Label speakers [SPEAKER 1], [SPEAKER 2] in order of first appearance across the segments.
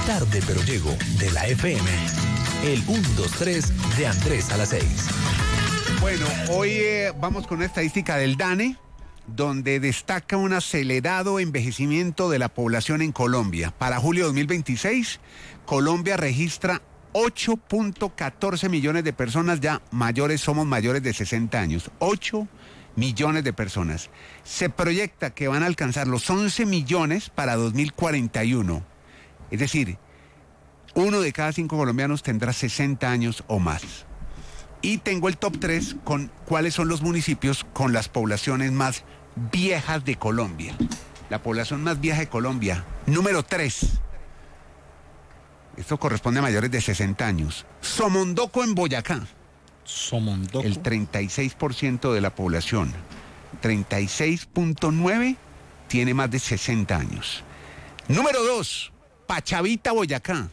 [SPEAKER 1] Tarde pero llego de la FM. El 1, 2, 3 de Andrés a las 6.
[SPEAKER 2] Bueno, hoy vamos con una estadística del DANE, donde destaca un acelerado envejecimiento de la población en Colombia. Para julio de 2026, Colombia registra 8.14 millones de personas ya mayores, somos mayores de 60 años. 8 millones de personas. Se proyecta que van a alcanzar los 11 millones para 2041. Es decir, 1 de cada 5 colombianos tendrá 60 años o más. Y tengo el top 3 con cuáles son los municipios con las poblaciones más viejas de Colombia. La población más vieja de Colombia, número 3. Esto corresponde a mayores de 60 años. Somondoco en Boyacá.
[SPEAKER 3] Somondoco.
[SPEAKER 2] El 36% de la población. 36.9 tiene más de 60 años. Número 2, Pachavita, Boyacá.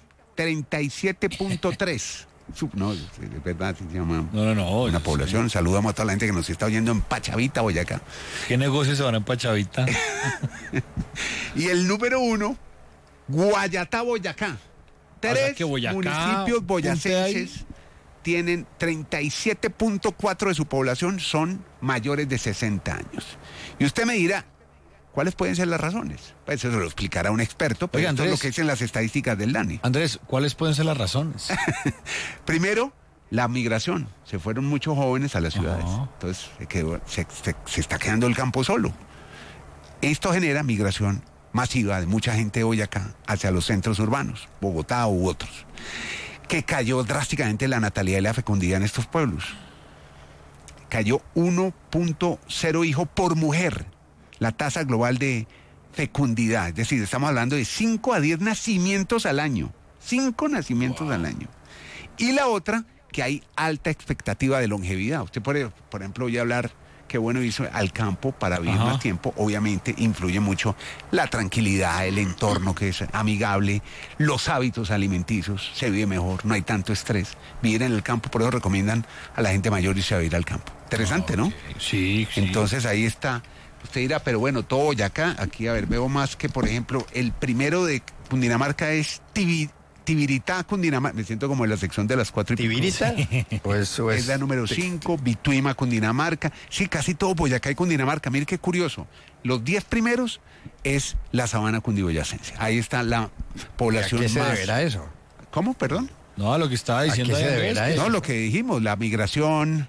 [SPEAKER 2] 37.3. No, es verdad, se llama una población. Saludamos a toda la gente que nos está oyendo en Pachavita, Boyacá.
[SPEAKER 3] ¿Qué negocios se van en Pachavita?
[SPEAKER 2] Y el número 1, Guayatá, Boyacá. 3 municipios boyacenses tienen 37.4 de su población son mayores de 60 años. Y usted me dirá, ¿cuáles pueden ser las razones? Pues eso lo explicará un experto, pero esto es lo que dicen las estadísticas del DANE.
[SPEAKER 3] Andrés, ¿cuáles pueden ser las razones?
[SPEAKER 2] Primero, la migración. Se fueron muchos jóvenes a las ciudades. Entonces se está quedando el campo solo. Esto genera migración masiva de mucha gente hoy acá hacia los centros urbanos, Bogotá u otros, que cayó drásticamente la natalidad y la fecundidad en estos pueblos. Cayó 1.0 hijo por mujer. La tasa global de fecundidad, es decir, estamos hablando de 5 a 10 nacimientos al año. 5 nacimientos al año. Y la otra, que hay alta expectativa de longevidad. Usted, por ejemplo, oye hablar, qué bueno irse al campo para vivir más tiempo. Obviamente influye mucho la tranquilidad, el entorno que es amigable, los hábitos alimenticios, se vive mejor, no hay tanto estrés. Vivir en el campo, por eso recomiendan a la gente mayor irse a vivir al campo. Interesante, ¿no?
[SPEAKER 3] Sí.
[SPEAKER 2] Entonces ahí está. Usted dirá, pero bueno, todo Boyacá, aquí, a ver, veo más que, por ejemplo, el primero de Cundinamarca es Tibiritá, Cundinamarca. Me siento como en la sección de las 4 y
[SPEAKER 4] ¿Tibirita?
[SPEAKER 2] Pues es la número 5, Bituima, Cundinamarca. Sí, casi todo Boyacá y Cundinamarca. Mire qué curioso. Los 10 primeros es la sabana cundiboyacense. Ahí está la población más.
[SPEAKER 4] ¿A qué se deberá eso?
[SPEAKER 2] ¿Cómo, perdón?
[SPEAKER 3] No, lo que estaba diciendo.
[SPEAKER 4] ¿A qué se deberá eso?
[SPEAKER 2] No, lo que dijimos, la migración,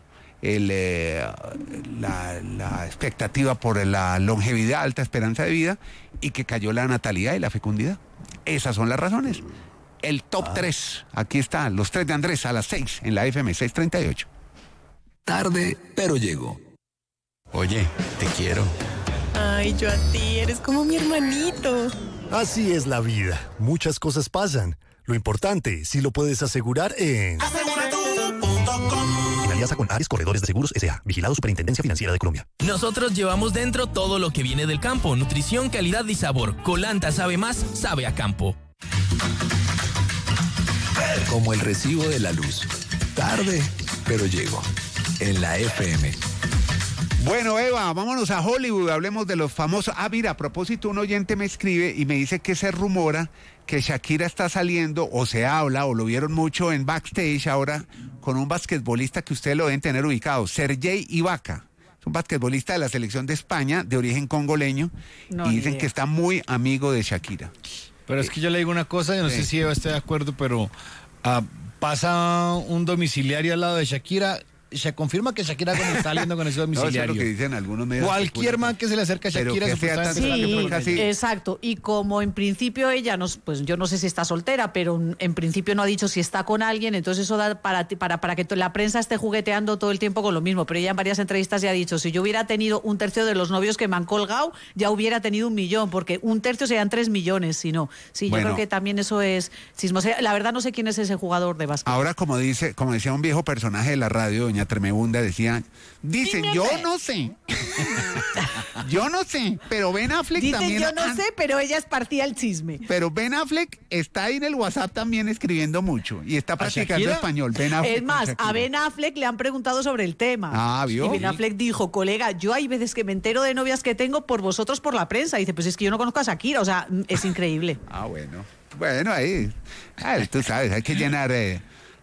[SPEAKER 2] la expectativa por la longevidad, alta esperanza de vida, y que cayó la natalidad y la fecundidad. Esas son las razones. El top 3, aquí está, los 3 de Andrés a las 6 en la FM 638.
[SPEAKER 1] Tarde pero llego.
[SPEAKER 4] Oye, te quiero.
[SPEAKER 5] Ay, yo a ti, eres como mi hermanito.
[SPEAKER 6] Así es la vida. Muchas cosas pasan. Lo importante, si lo puedes asegurar en... En alianza con Ares Corredores de Seguros S.A. Vigilado Superintendencia Financiera de Colombia.
[SPEAKER 7] Nosotros llevamos dentro todo lo que viene del campo. Nutrición, calidad y sabor. Colanta sabe más, sabe a campo.
[SPEAKER 1] Como el recibo de la luz. Tarde pero llego. En la FM.
[SPEAKER 2] Bueno, Eva, vámonos a Hollywood, hablemos de los famosos. Mira, a propósito, un oyente me escribe y me dice que se rumora que Shakira está saliendo, o se habla, o lo vieron mucho en backstage ahora, con un basquetbolista que ustedes lo deben tener ubicado, Sergei Ibaka. Es un basquetbolista de la selección de España, de origen congoleño, y dicen que está muy amigo de Shakira.
[SPEAKER 3] Pero es que yo le digo una cosa, yo no sé si Eva está de acuerdo, pero pasa un domiciliario al lado de Shakira. Se confirma que Shakira está saliendo con ese domiciliario.
[SPEAKER 2] No, eso es lo que dicen algunos medios.
[SPEAKER 3] Cualquier man que se le acerca a Shakira
[SPEAKER 5] sí, exacto. Y como en principio ella, pues yo no sé si está soltera, pero en principio no ha dicho si está con alguien, entonces eso da para que la prensa esté jugueteando todo el tiempo con lo mismo. Pero ella en varias entrevistas ya ha dicho, si yo hubiera tenido 1/3 de los novios que me han colgado, ya hubiera tenido 1 millón, porque 1/3 serían 3 millones, si no. Sí, bueno, yo creo que también eso es chismos. La verdad no sé quién es ese jugador de básquet.
[SPEAKER 2] Ahora, como decía un viejo personaje de la radio, doña doña Tremebunda decía, dicen, yo no sé, yo no sé, pero Ben Affleck
[SPEAKER 5] Dicen
[SPEAKER 2] también...
[SPEAKER 5] yo no sé, pero ella esparcía el chisme.
[SPEAKER 2] Pero Ben Affleck está ahí en el WhatsApp también escribiendo mucho y está practicando español. Ben Affleck
[SPEAKER 5] Es más, a Ben Affleck le han preguntado sobre el tema.
[SPEAKER 2] Ah, ¿vio?
[SPEAKER 5] Y Ben Affleck dijo, colega, yo hay veces que me entero de novias que tengo por vosotros por la prensa. Y dice, pues es que yo no conozco a Shakira, o sea, es increíble.
[SPEAKER 2] Ah, bueno. Bueno, ahí, tú sabes, hay que llenar de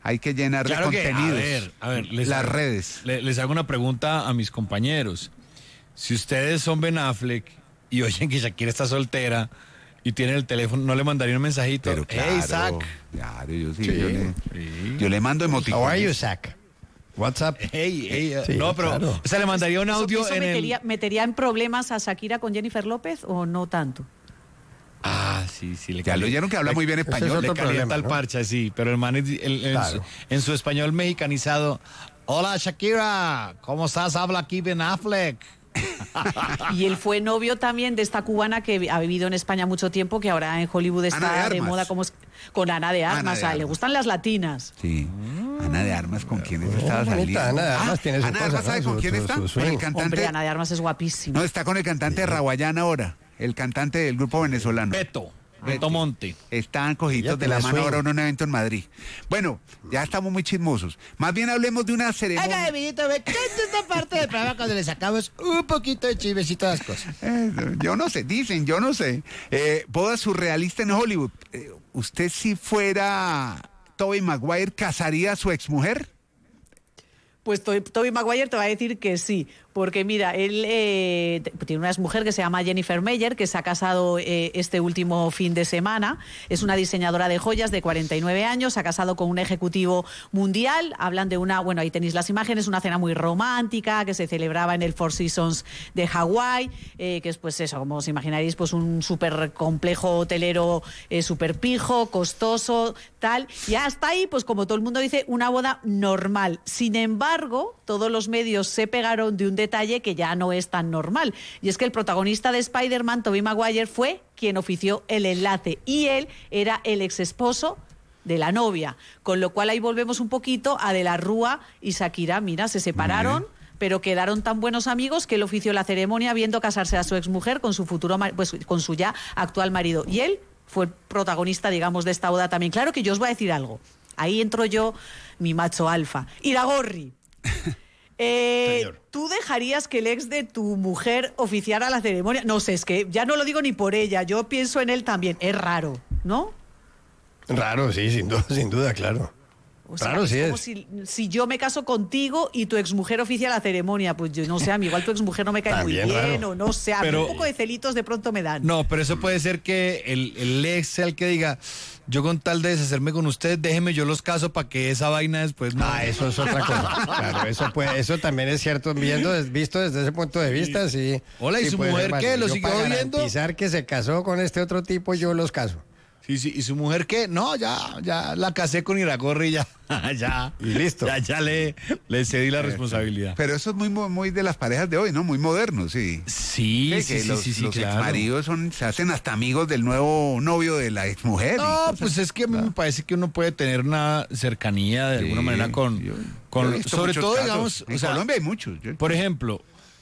[SPEAKER 2] contenidos.
[SPEAKER 3] A ver,
[SPEAKER 2] las redes.
[SPEAKER 3] Les hago una pregunta a mis compañeros. Si ustedes son Ben Affleck y oyen que Shakira está soltera y tienen el teléfono, ¿no le mandarían un mensajito?
[SPEAKER 2] Pero claro,
[SPEAKER 3] hey, Zach.
[SPEAKER 2] Claro, yo le mando emoticones.
[SPEAKER 4] How are you, Zach? WhatsApp.
[SPEAKER 3] Hey,
[SPEAKER 4] Sí,
[SPEAKER 3] no, pero,
[SPEAKER 4] claro.
[SPEAKER 3] o sea, le mandaría un audio
[SPEAKER 5] ¿Eso
[SPEAKER 3] en
[SPEAKER 5] metería en problemas a Shakira con Jennifer López o no tanto?
[SPEAKER 3] Ah, sí, le
[SPEAKER 2] Ya lo oyeron que habla muy bien español.
[SPEAKER 4] Ese es
[SPEAKER 3] le
[SPEAKER 4] otro
[SPEAKER 3] calienta
[SPEAKER 4] problema,
[SPEAKER 3] el
[SPEAKER 4] ¿no?
[SPEAKER 3] parche, sí, pero el man
[SPEAKER 4] Claro.
[SPEAKER 3] en su español mexicanizado. Hola, Shakira, ¿cómo estás? Habla aquí Ben Affleck.
[SPEAKER 5] Y él fue novio también de esta cubana que ha vivido en España mucho tiempo, que ahora en Hollywood
[SPEAKER 2] Ana de
[SPEAKER 5] está de
[SPEAKER 2] Armas.
[SPEAKER 5] moda con Ana de Armas.
[SPEAKER 2] Ana de
[SPEAKER 5] O sea, le
[SPEAKER 2] Armas.
[SPEAKER 5] gustan las latinas.
[SPEAKER 2] Sí. Ana de Armas, ¿con quién estaba
[SPEAKER 4] bonita,
[SPEAKER 2] saliendo?
[SPEAKER 4] Ana de Armas tiene su
[SPEAKER 2] Ana de
[SPEAKER 4] cosa,
[SPEAKER 2] Armas, ¿sabe
[SPEAKER 4] ¿no?
[SPEAKER 2] con
[SPEAKER 4] Su-
[SPEAKER 2] quién
[SPEAKER 4] su-
[SPEAKER 2] está?
[SPEAKER 4] su
[SPEAKER 2] Con
[SPEAKER 4] swing.
[SPEAKER 2] el cantante.
[SPEAKER 5] Hombre, Ana de Armas es guapísima.
[SPEAKER 2] No, está con el cantante Raguayana ahora, el cantante del grupo venezolano.
[SPEAKER 3] Beto Monte.
[SPEAKER 2] Están cogidos
[SPEAKER 4] Ella
[SPEAKER 2] de la
[SPEAKER 4] tiene
[SPEAKER 2] mano
[SPEAKER 4] swing.
[SPEAKER 2] ahora en un evento en Madrid. Bueno, ya estamos muy chismosos. Más bien hablemos de una ceremonia.
[SPEAKER 3] amiguito, me canta esta parte del programa cuando le sacamos un poquito de chismecito a las cosas.
[SPEAKER 2] Yo no sé, dicen, yo no sé. Boda surrealista en Hollywood. ¿Usted si fuera Tobey Maguire casaría a su exmujer?
[SPEAKER 5] Pues Tobey Maguire te va a decir que sí, porque mira, él tiene una exmujer que se llama Jennifer Meyer, que se ha casado este último fin de semana. Es una diseñadora de joyas de 49 años, se ha casado con un ejecutivo mundial. Hablan de bueno, ahí tenéis las imágenes, una cena muy romántica que se celebraba en el Four Seasons de Hawái, que es pues eso, como os imaginaréis, pues un súper complejo hotelero, súper pijo, costoso, tal. Y hasta ahí, pues como todo el mundo dice, una boda normal. Sin embargo, todos los medios se pegaron de un detalle que ya no es tan normal. Y es que el protagonista de Spider-Man, Tobey Maguire, fue quien ofició el enlace. Y él era el exesposo de la novia. Con lo cual ahí volvemos un poquito a De la Rúa y Shakira. Mira, se separaron, pero quedaron tan buenos amigos que él ofició la ceremonia viendo casarse a su exmujer con su futuro, pues con su ya actual marido. Y él fue el protagonista, digamos, de esta boda también. Claro que yo os voy a decir algo. Ahí entro yo, mi macho alfa. Iragorri. ¿Tú dejarías que el ex de tu mujer oficiara la ceremonia? No sé, es que ya no lo digo ni por ella, yo pienso en él también. Es raro, ¿no?
[SPEAKER 4] Raro, sí, sin duda, claro.
[SPEAKER 5] O sea,
[SPEAKER 4] Claro, sí
[SPEAKER 5] como
[SPEAKER 4] es.
[SPEAKER 5] si yo me caso contigo y tu exmujer oficia la ceremonia. Pues yo no sé, a mí igual tu exmujer no me cae muy
[SPEAKER 4] También
[SPEAKER 5] bien,
[SPEAKER 4] raro.
[SPEAKER 5] o no sé, a mí
[SPEAKER 3] Pero-
[SPEAKER 5] un poco de celitos de pronto me dan.
[SPEAKER 3] No, pero eso puede ser que el ex sea el que diga, yo con tal de deshacerme con usted, déjeme yo los caso para que esa vaina después no.
[SPEAKER 4] Ah, eso es otra cosa. Claro, eso también es cierto. Visto desde ese punto de vista, sí.
[SPEAKER 3] Hola, ¿y
[SPEAKER 4] sí
[SPEAKER 3] su
[SPEAKER 4] puede
[SPEAKER 3] mujer
[SPEAKER 4] ser
[SPEAKER 3] qué?
[SPEAKER 4] válido.
[SPEAKER 3] ¿Lo
[SPEAKER 4] Yo
[SPEAKER 3] siguió
[SPEAKER 4] para
[SPEAKER 3] viendo?
[SPEAKER 4] garantizar que se casó con este otro tipo, yo los caso.
[SPEAKER 3] Sí, ¿y su mujer qué? No, ya la casé con Iragorri y ya, ya.
[SPEAKER 4] Y listo.
[SPEAKER 3] Ya le cedí la responsabilidad.
[SPEAKER 2] Pero eso es muy de las parejas de hoy, ¿no? Muy moderno, sí.
[SPEAKER 3] Sí,
[SPEAKER 2] Que los
[SPEAKER 3] claro.
[SPEAKER 2] exmaridos se hacen hasta amigos del nuevo novio de la exmujer.
[SPEAKER 3] No, pues es que a mí me parece que uno puede tener una cercanía de alguna manera con
[SPEAKER 2] yo he visto
[SPEAKER 3] sobre
[SPEAKER 2] muchos
[SPEAKER 3] todo,
[SPEAKER 2] casos.
[SPEAKER 3] digamos,
[SPEAKER 2] En
[SPEAKER 3] o sea,
[SPEAKER 2] Colombia hay muchos.
[SPEAKER 3] por ejemplo,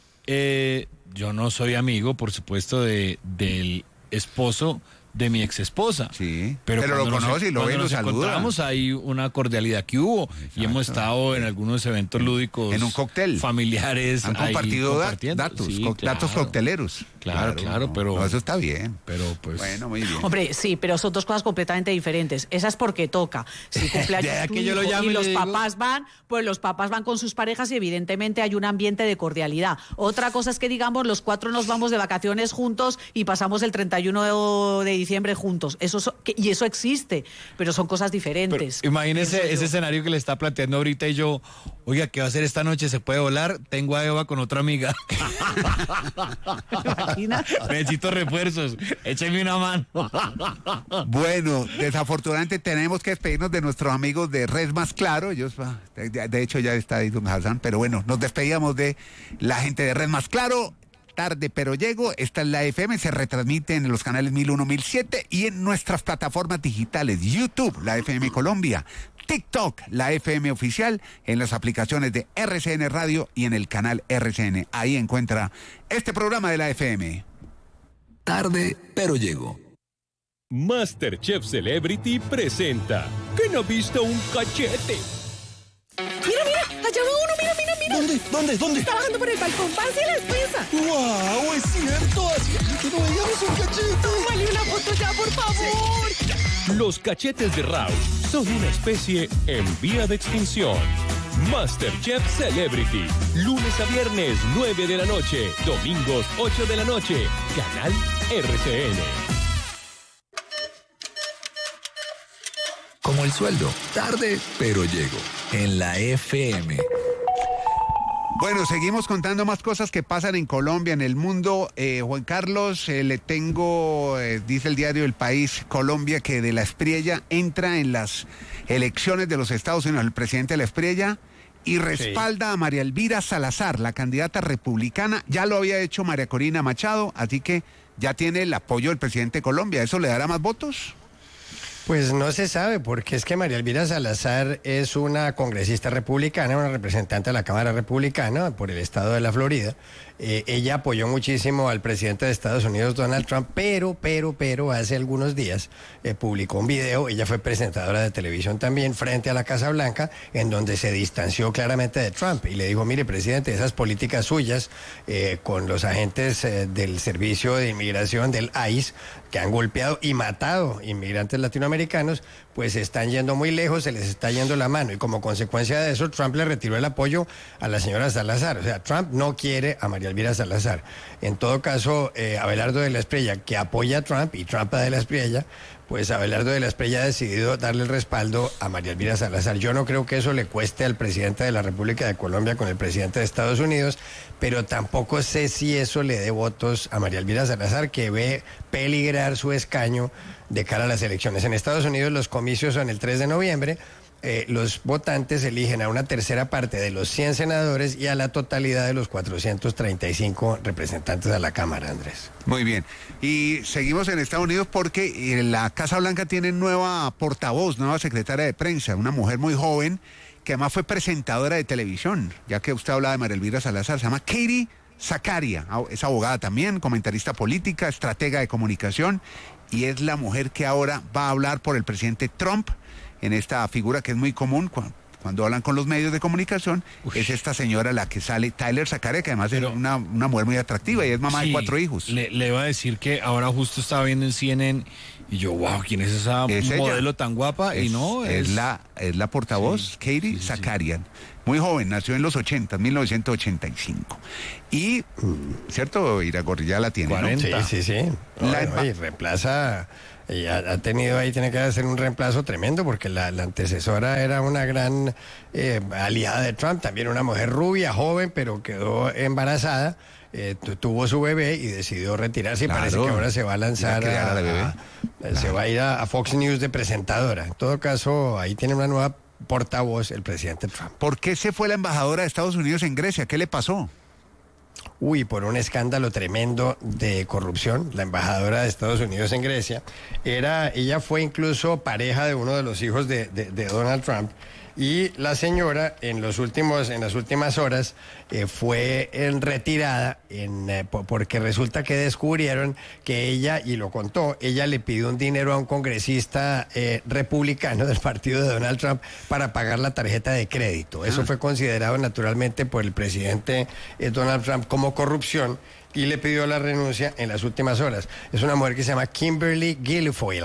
[SPEAKER 3] yo no soy amigo, por supuesto, del esposo de mi ex esposa.
[SPEAKER 2] Sí,
[SPEAKER 3] pero
[SPEAKER 2] pero lo
[SPEAKER 3] cuando
[SPEAKER 2] conoce y lo ve y
[SPEAKER 3] cuando
[SPEAKER 2] lo
[SPEAKER 3] nos
[SPEAKER 2] saluda.
[SPEAKER 3] encontramos hay una cordialidad que hubo y hemos estado en algunos eventos lúdicos
[SPEAKER 2] En un cóctel.
[SPEAKER 3] familiares
[SPEAKER 2] Han
[SPEAKER 3] ahí
[SPEAKER 2] compartido
[SPEAKER 3] compartiendo.
[SPEAKER 2] datos,
[SPEAKER 3] Sí,
[SPEAKER 2] datos
[SPEAKER 3] claro.
[SPEAKER 2] cocteleros.
[SPEAKER 3] Claro, pero
[SPEAKER 2] No, eso está bien.
[SPEAKER 3] pero pues
[SPEAKER 2] Bueno, muy bien.
[SPEAKER 5] Hombre, sí, pero son dos cosas completamente diferentes. Esa es porque toca. Si cumpleaños
[SPEAKER 3] Ya
[SPEAKER 5] tu
[SPEAKER 3] que yo lo
[SPEAKER 5] hijo
[SPEAKER 3] llame
[SPEAKER 5] y
[SPEAKER 3] y
[SPEAKER 5] los
[SPEAKER 3] le digo-
[SPEAKER 5] papás van, pues los papás van con sus parejas y evidentemente hay un ambiente de cordialidad. Otra cosa es que digamos los cuatro nos vamos de vacaciones juntos y pasamos el 31 de diciembre juntos. Y eso existe, pero son cosas
[SPEAKER 3] pero
[SPEAKER 5] diferentes.
[SPEAKER 3] imagínese
[SPEAKER 5] Pienso
[SPEAKER 3] ese
[SPEAKER 5] yo.
[SPEAKER 3] escenario que le está planteando ahorita y yo, oiga, ¿qué va a hacer esta noche? ¿Se puede volar? Tengo a Eva con otra amiga.
[SPEAKER 5] ¿Imaginas?
[SPEAKER 3] Necesito refuerzos. Écheme una mano.
[SPEAKER 2] Bueno, desafortunadamente tenemos que despedirnos de nuestros amigos de Red Más Claro. Ellos, de hecho, ya está ahí don Hassan, pero bueno, nos despedíamos de la gente de Red Más Claro. Tarde, pero llego. Esta es la FM, se retransmite en los canales 1001, 1007 y en nuestras plataformas digitales, YouTube, la FM Colombia, TikTok, la FM oficial, en las aplicaciones de RCN Radio y en el canal RCN. Ahí encuentra este programa de la FM.
[SPEAKER 1] Tarde, pero llego.
[SPEAKER 8] MasterChef Celebrity presenta ¿Quién ha visto un cachete?
[SPEAKER 9] Mira, allá va uno, mira.
[SPEAKER 6] ¿Dónde?
[SPEAKER 9] Está bajando por el balcón, pase la espesa.
[SPEAKER 6] ¡Wow! ¡Es cierto! Así que no veíamos un cachete.
[SPEAKER 9] Tómale una foto ya, por favor.
[SPEAKER 8] Los cachetes de Raúl son una especie en vía de extinción. MasterChef Celebrity, lunes a viernes 9 de la noche, domingos 8 de la noche, canal RCN.
[SPEAKER 1] Como el sueldo, tarde, pero llego. En la FM.
[SPEAKER 2] Bueno, seguimos contando más cosas que pasan en Colombia, en el mundo. Juan Carlos, le tengo, dice el diario El País, Colombia, que de la Espriella entra en las elecciones de los Estados Unidos, el presidente de la Espriella, y respalda a María Elvira Salazar, la candidata republicana. Ya lo había hecho María Corina Machado, así que ya tiene el apoyo del presidente de Colombia. ¿Eso le dará más votos?
[SPEAKER 4] Pues no se sabe, porque es que María Elvira Salazar es una congresista republicana, una representante de la Cámara Republicana por el estado de la Florida. Ella apoyó muchísimo al presidente de Estados Unidos, Donald Trump, pero hace algunos días publicó un video. Ella fue presentadora de televisión también frente a la Casa Blanca, en donde se distanció claramente de Trump y le dijo: mire, presidente, esas políticas suyas con los agentes del Servicio de Inmigración, del ICE, que han golpeado y matado inmigrantes latinoamericanos, pues están yendo muy lejos, se les está yendo la mano. Y como consecuencia de eso, Trump le retiró el apoyo a la señora Salazar. O sea, Trump no quiere a María Elvira Salazar. En todo caso, Abelardo de la Espriella, que apoya a Trump, y Trump a de la Espriella, pues Abelardo de la Espriella ha decidido darle el respaldo a María Elvira Salazar. Yo no creo que eso le cueste al presidente de la República de Colombia con el presidente de Estados Unidos, pero tampoco sé si eso le dé votos a María Elvira Salazar, que ve peligrar su escaño de cara a las elecciones. En Estados Unidos los comicios son el 3 de noviembre. Los votantes eligen a una tercera parte de los 100 senadores y a la totalidad de los 435 representantes a la Cámara, Andrés.
[SPEAKER 2] Muy bien. Y seguimos en Estados Unidos porque la Casa Blanca tiene nueva portavoz, nueva secretaria de prensa, una mujer muy joven que además fue presentadora de televisión, ya que usted hablaba de María Elvira Salazar. Se llama Katie Zakaria, es abogada también, comentarista política, estratega de comunicación, y es la mujer que ahora va a hablar por el presidente Trump en esta figura que es muy común cuando hablan con los medios de comunicación. Es esta señora la que sale, Tyler Zakaria, que además es una mujer muy atractiva y es mamá de 4 hijos.
[SPEAKER 3] Le iba a decir que ahora justo estaba viendo en CNN y yo, wow, ¿quién es esa modelo tan guapa? Y no,
[SPEAKER 2] es la portavoz, Katie Zakaria. Muy joven, nació en los 80, 1985. Y, ¿cierto? Iragorri ya la tiene,
[SPEAKER 4] 40.
[SPEAKER 2] ¿no?
[SPEAKER 4] Sí. Y reemplaza... Y ha tenido ahí, tiene que hacer un reemplazo tremendo, porque la antecesora era una gran aliada de Trump, también una mujer rubia, joven, pero quedó embarazada, tuvo su bebé y decidió retirarse. Claro, y parece que ahora se va a lanzar se va a ir a Fox News de presentadora. En todo caso, ahí tiene una nueva portavoz el presidente Trump.
[SPEAKER 2] ¿Por qué se fue la embajadora de Estados Unidos en Grecia? ¿Qué le pasó?
[SPEAKER 4] Por un escándalo tremendo de corrupción. La embajadora de Estados Unidos en Grecia ella fue incluso pareja de uno de los hijos de Donald Trump, y la señora en las últimas horas fue retirada porque resulta que descubrieron que ella, y lo contó, ella le pidió un dinero a un congresista republicano del partido de Donald Trump para pagar la tarjeta de crédito. Eso fue considerado naturalmente por el presidente Donald Trump como corrupción, y le pidió la renuncia en las últimas horas. Es una mujer que se llama Kimberly Guilfoyle,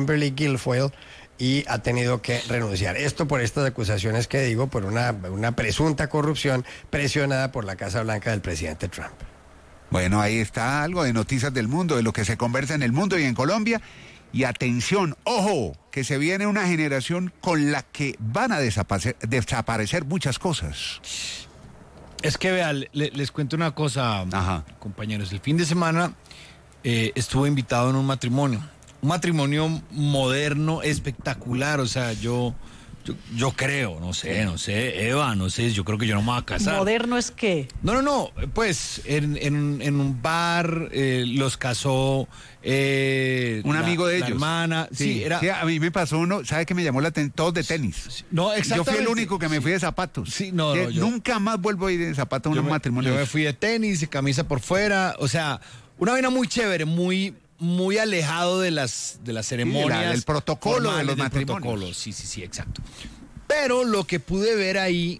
[SPEAKER 4] y ha tenido que renunciar. Esto por estas acusaciones que digo, por una presunta corrupción presionada por la Casa Blanca del presidente Trump.
[SPEAKER 2] Bueno, ahí está algo de noticias del mundo, de lo que se conversa en el mundo y en Colombia. Y atención, ojo, que se viene una generación con la que van a desaparecer muchas cosas.
[SPEAKER 3] Es que vean, les cuento una cosa, compañeros. El fin de semana estuve invitado en un matrimonio moderno, espectacular. O sea, yo Yo creo, no sé, Eva, no sé, yo creo que yo no me voy a casar.
[SPEAKER 5] ¿Moderno es qué?
[SPEAKER 3] No, pues en un bar los casó
[SPEAKER 2] un amigo de ellos.
[SPEAKER 3] La hermana, sí, era...
[SPEAKER 2] Sí, a mí me pasó uno, ¿sabe qué me llamó la atención? Todos de tenis.
[SPEAKER 3] No, exactamente.
[SPEAKER 2] Yo fui el único que me fui de zapatos.
[SPEAKER 3] Sí, no, yo
[SPEAKER 2] nunca más vuelvo a ir de zapatos a un matrimonio.
[SPEAKER 3] Yo me fui de tenis y camisa por fuera, o sea, una vaina muy chévere, muy alejado de las ceremonias,
[SPEAKER 2] del protocolo de los matrimonios.
[SPEAKER 3] Protocolo. Sí, exacto. Pero lo que pude ver ahí,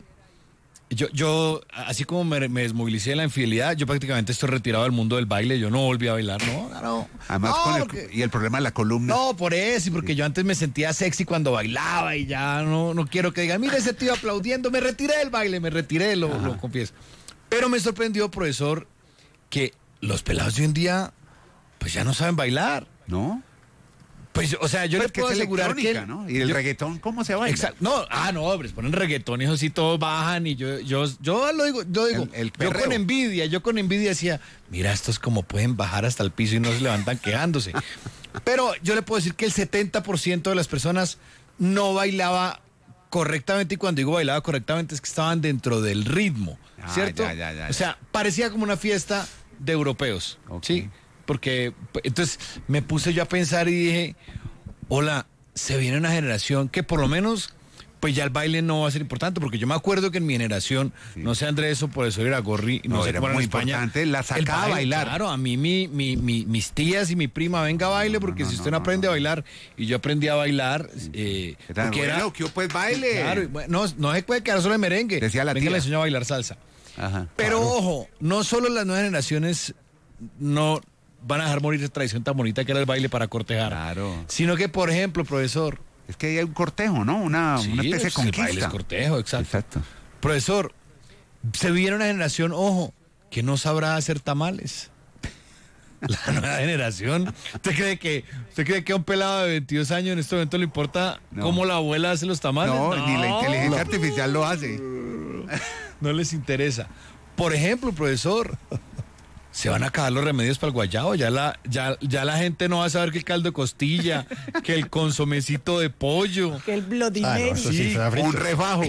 [SPEAKER 3] yo así como me desmovilicé de la infidelidad, yo prácticamente estoy retirado del mundo del baile, yo no volví a bailar, no.
[SPEAKER 2] Además, y el problema de la columna.
[SPEAKER 3] No, por eso, y porque yo antes me sentía sexy cuando bailaba y ya no quiero que digan, mira ese tío aplaudiendo, me retiré del baile, lo confieso. Pero me sorprendió, profesor, que los pelados de hoy en día pues ya no saben bailar.
[SPEAKER 2] ¿No?
[SPEAKER 3] Pues, o sea, yo les puedo asegurar que...
[SPEAKER 2] ¿no? Y el reggaetón, ¿cómo se baila?
[SPEAKER 3] Exacto. No, hombre, ponen reggaetón y eso sí, todos bajan y yo lo digo, yo con envidia decía, mira, estos como pueden bajar hasta el piso y no se levantan quejándose. Pero yo le puedo decir que el 70% de las personas no bailaba correctamente, y cuando digo bailaba correctamente es que estaban dentro del ritmo, ¿cierto?
[SPEAKER 2] Ya.
[SPEAKER 3] O sea, parecía como una fiesta de europeos, ¿sí? Porque entonces me puse yo a pensar y dije, hola, se viene una generación que por lo menos, pues ya el baile no va a ser importante, porque yo me acuerdo que en mi generación, no sé Andrés, o por eso era Gorri, no sé
[SPEAKER 2] era
[SPEAKER 3] cómo era
[SPEAKER 2] muy
[SPEAKER 3] en España,
[SPEAKER 2] importante, la sacaba a bailar.
[SPEAKER 3] Claro, a mí mis tías y mi prima, venga a baile, porque si usted no aprende a bailar, y yo aprendí a bailar, porque
[SPEAKER 2] que pues baile.
[SPEAKER 3] Claro, no se puede quedar solo en merengue.
[SPEAKER 2] Decía la
[SPEAKER 3] venga,
[SPEAKER 2] tía.
[SPEAKER 3] le enseñó a bailar salsa.
[SPEAKER 2] Ajá,
[SPEAKER 3] pero
[SPEAKER 2] claro.
[SPEAKER 3] ojo, no solo las nuevas generaciones no van a dejar morir esa tradición tan bonita que era el baile para cortejar.
[SPEAKER 2] Claro.
[SPEAKER 3] Sino que, por ejemplo, profesor...
[SPEAKER 2] Es que hay un cortejo, ¿no? Una especie de conquista.
[SPEAKER 3] El baile es cortejo, exacto.
[SPEAKER 2] Exacto.
[SPEAKER 3] Profesor, se viene una generación, ojo, que no sabrá hacer tamales. La nueva generación. ¿Usted cree que a un pelado de 22 años en este momento le importa cómo la abuela hace los tamales?
[SPEAKER 2] No, ni la inteligencia artificial lo hace.
[SPEAKER 3] No les interesa. Por ejemplo, profesor... Se van a acabar los remedios para el guayabo, ya la gente no va a saber que el caldo de costilla, que el consomecito de pollo,
[SPEAKER 5] que el Bloody Mary,
[SPEAKER 2] un refajo.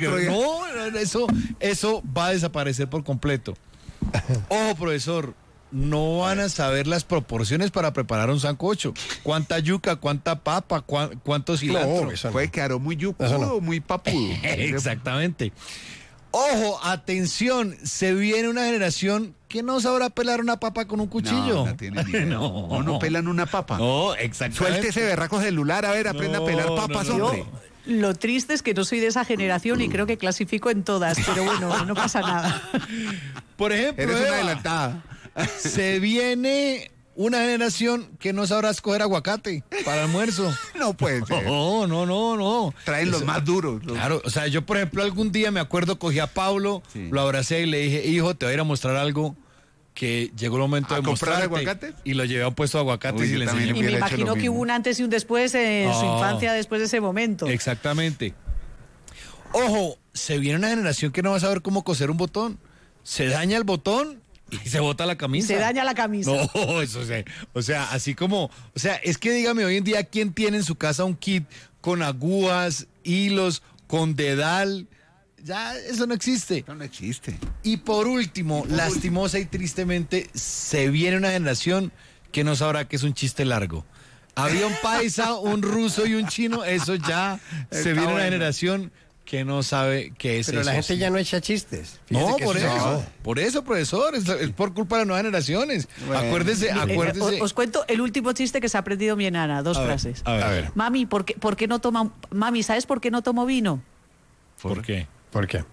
[SPEAKER 3] Eso va a desaparecer por completo. Ojo, profesor, no van a saber las proporciones para preparar un sancocho. Cuánta yuca, cuánta papa, cuánto cilantro.
[SPEAKER 2] Puede quedar muy yucudo o muy papudo.
[SPEAKER 3] Exactamente. Ojo, atención, se viene una generación que no sabrá pelar una papa con un cuchillo.
[SPEAKER 2] No tiene ni idea. No pelan una papa.
[SPEAKER 3] No, exactamente.
[SPEAKER 2] Suelte ese berraco celular, a ver, aprenda a pelar papas, hombre.
[SPEAKER 5] Lo triste es que no soy de esa generación y creo que clasifico en todas, pero bueno, no pasa nada.
[SPEAKER 3] Por ejemplo,
[SPEAKER 2] eres
[SPEAKER 3] Eva,
[SPEAKER 2] una adelantada.
[SPEAKER 3] Se viene una generación que no sabrá escoger aguacate para almuerzo.
[SPEAKER 2] No puede ser.
[SPEAKER 3] No.
[SPEAKER 2] Traen los más duros.
[SPEAKER 3] Claro, o sea, yo por ejemplo algún día me acuerdo, cogí a Pablo, lo abracé y le dije, hijo, te voy a ir a mostrar algo, que llegó el momento de mostrarte.
[SPEAKER 2] ¿Aguacates?
[SPEAKER 3] Y lo llevé a un puesto de aguacates y le enseñé.
[SPEAKER 5] Y me imagino que hubo un antes y un después en su infancia después de ese momento.
[SPEAKER 3] Exactamente. Ojo, se viene una generación que no va a saber cómo coser un botón. Se daña el botón y se bota la camisa.
[SPEAKER 5] Se daña la camisa.
[SPEAKER 3] No, eso o sea, así como, o sea, es que dígame hoy en día quién tiene en su casa un kit con agujas, hilos, con dedal. Ya eso no existe.
[SPEAKER 2] No existe.
[SPEAKER 3] Y por último, lastimosa y tristemente, se viene una generación que no sabrá que es un chiste largo. Había un paisa, un ruso y un chino, eso ya se viene una generación que no sabe qué es eso.
[SPEAKER 4] Pero la gente ya no echa chistes.
[SPEAKER 3] No, por eso, profesor, es por culpa de las nuevas generaciones. Bueno. Acuérdese.
[SPEAKER 5] Os cuento el último chiste que se ha aprendido mi enana, dos frases.
[SPEAKER 3] A ver.
[SPEAKER 5] Mami, ¿por qué no toma? Mami, ¿sabes por qué no tomo vino?
[SPEAKER 3] ¿Por qué?
[SPEAKER 4] ¿Por qué?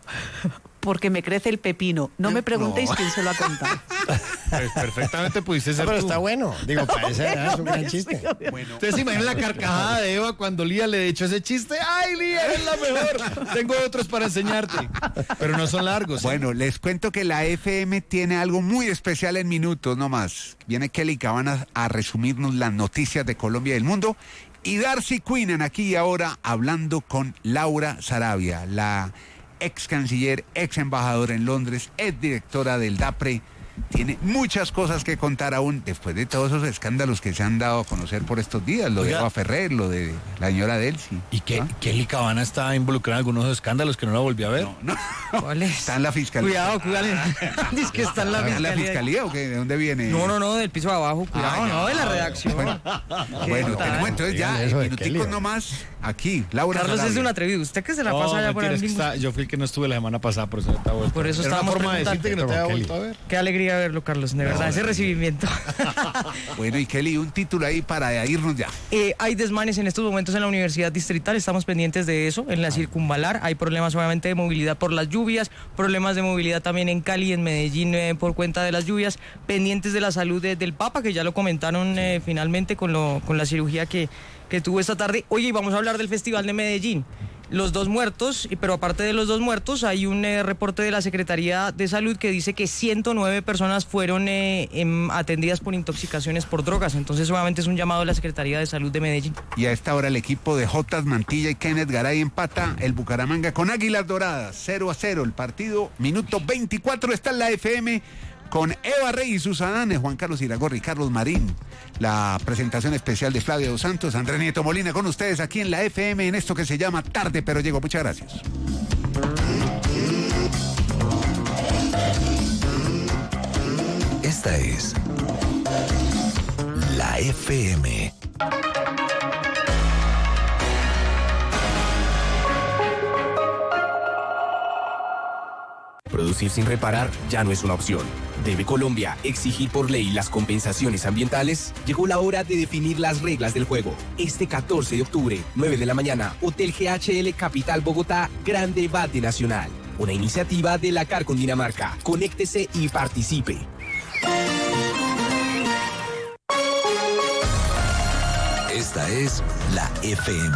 [SPEAKER 5] Porque me crece el pepino. No me preguntéis quién se lo ha contado.
[SPEAKER 3] Pues perfectamente pudiste ser
[SPEAKER 4] pero
[SPEAKER 3] tú.
[SPEAKER 4] Está bueno. Digo, parece es un gran chiste.
[SPEAKER 3] Bueno. Ustedes se imaginan la carcajada de Eva cuando Lía le echó ese chiste. ¡Ay, Lía, eres la mejor! Tengo otros para enseñarte. Pero no son largos.
[SPEAKER 2] Bueno, les cuento que la FM tiene algo muy especial en minutos nomás. Viene Kelly Cabanas a resumirnos las noticias de Colombia y del mundo. Y Darcy Queenan aquí y ahora hablando con Laura Sarabia, la ex canciller, ex embajadora en Londres, ex directora del DAPRE, tiene muchas cosas que contar aún después de todos esos escándalos que se han dado a conocer por estos días, lo de Eva Ferrer, lo de la señora Delcy.
[SPEAKER 3] ¿Y que Kelly Cabana está involucrada en algunos esos escándalos que no la volví a ver?
[SPEAKER 2] No.
[SPEAKER 10] ¿Cuál es?
[SPEAKER 2] Está en la fiscalía.
[SPEAKER 10] Cuidado. Dice que está en la fiscalía.
[SPEAKER 2] ¿En la fiscalía o qué? ¿De dónde viene?
[SPEAKER 10] No, del piso de abajo. Cuidado, no, de la redacción.
[SPEAKER 2] Bueno, tenemos entonces ya minuticos nomás aquí. Laura
[SPEAKER 10] Carlos
[SPEAKER 2] Sarabia.
[SPEAKER 10] es un atrevido. Usted que se la pasa allá por el mismo.
[SPEAKER 3] Yo fui el que no estuve la semana pasada, por eso no estaba vuelto.
[SPEAKER 10] Por eso
[SPEAKER 3] era
[SPEAKER 10] estábamos
[SPEAKER 3] una forma de decirte que no te había vuelto a ver.
[SPEAKER 10] Qué alegría verlo, Carlos, de verdad, ese recibimiento.
[SPEAKER 2] Bueno, y Kelly, un título ahí para irnos ya.
[SPEAKER 10] Hay desmanes en estos momentos en la Universidad Distrital, estamos pendientes de eso, en la circunvalar. Hay problemas obviamente de movilidad por las lluvias, problemas de movilidad también en Cali, en Medellín, por cuenta de las lluvias, pendientes de la salud del Papa, que ya lo comentaron finalmente con la cirugía que tuvo esta tarde. Oye, y vamos a hablar del Festival de Medellín. Los 2 muertos, pero aparte de los 2 muertos, hay un reporte de la Secretaría de Salud que dice que 109 personas fueron atendidas por intoxicaciones por drogas. Entonces, obviamente, es un llamado de la Secretaría de Salud de Medellín.
[SPEAKER 2] Y a esta hora el equipo de Jotas Mantilla y Kenneth Garay empata el Bucaramanga con Águilas Doradas, 0-0. El partido, minuto 24, está en la FM con Eva Rey y sus adanes, Juan Carlos Iragorri, Carlos Marín. La presentación especial de Flavio Dos Santos, Andrés Nieto Molina con ustedes aquí en la FM en esto que se llama Tarde Pero Llego. Muchas gracias.
[SPEAKER 1] Esta es la FM.
[SPEAKER 11] Producir sin reparar ya no es una opción. ¿Debe Colombia exigir por ley las compensaciones ambientales? Llegó la hora de definir las reglas del juego. Este 14 de octubre, 9 de la mañana, Hotel GHL Capital Bogotá, gran debate nacional. Una iniciativa de la CAR Cundinamarca. Conéctese y participe.
[SPEAKER 1] Esta es la FM.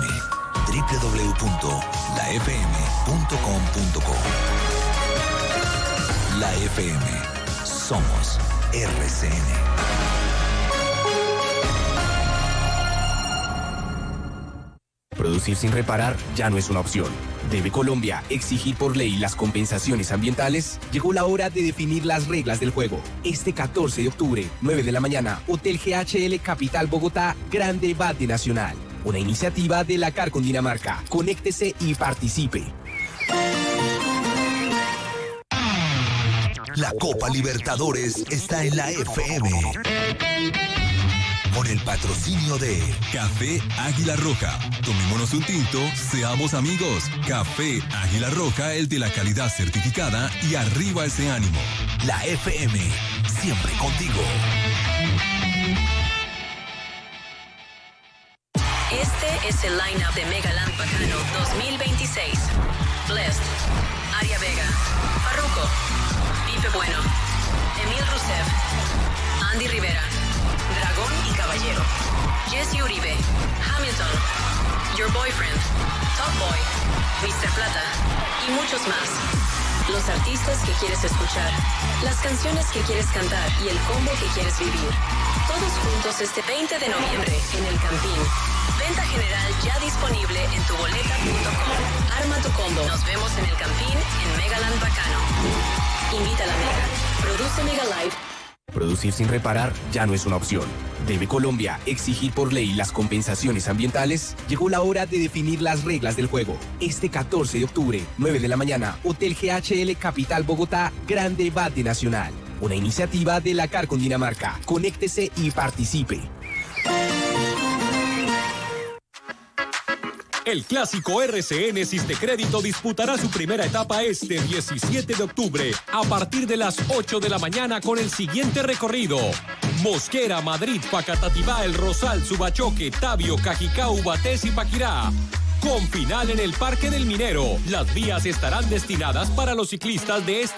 [SPEAKER 1] www.lafm.com.co. La FM. Somos RCN.
[SPEAKER 11] Producir sin reparar ya no es una opción. ¿Debe Colombia exigir por ley las compensaciones ambientales? Llegó la hora de definir las reglas del juego. Este 14 de octubre, 9 de la mañana, Hotel GHL Capital Bogotá, gran debate nacional. Una iniciativa de la CAR Cundinamarca. Conéctese y participe.
[SPEAKER 1] La Copa Libertadores está en la FM. Con el patrocinio de Café Águila Roja. Tomémonos un tinto, seamos amigos. Café Águila Roja, el de la calidad certificada y arriba ese ánimo. La FM, siempre contigo.
[SPEAKER 12] Este es el line-up de Megaland Bacano 2026. Blessed, Aria Vega, Farruko, Pipe Bueno, Emil Rusev, Andy Rivera, Dragón y Caballero, Jesse Uribe, Hamilton, Your Boyfriend, Top Boy, Mr. Plata y muchos más. Los artistas que quieres escuchar, las canciones que quieres cantar y el combo que quieres vivir. Todos juntos este 20 de noviembre en el Campín. Venta general ya disponible en tuboleta.com. Arma tu combo. Nos vemos en el Campín en Megaland Bacano. Invita a la Mega. Produce Mega Live.
[SPEAKER 11] Producir sin reparar ya no es una opción. ¿Debe Colombia exigir por ley las compensaciones ambientales? Llegó la hora de definir las reglas del juego. Este 14 de octubre, 9 de la mañana, Hotel GHL Capital Bogotá, gran debate nacional. Una iniciativa de la CAR Cundinamarca. Conéctese y participe.
[SPEAKER 8] El clásico RCN Sistecrédito disputará su primera etapa este 17 de octubre a partir de las 8 de la mañana con el siguiente recorrido: Mosquera, Madrid, Facatativá, El Rosal, Subachoque, Tabio, Cajicá, Ubatés y Paquirá. Con final en el Parque del Minero. Las vías estarán destinadas para los ciclistas de este